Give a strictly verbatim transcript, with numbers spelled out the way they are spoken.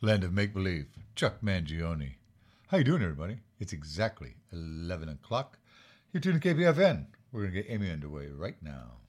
Land of Make Believe, Chuck Mangione. How you doing, everybody? It's exactly eleven o'clock. You're tuned to K P F N. We're going to get Amy underway right now.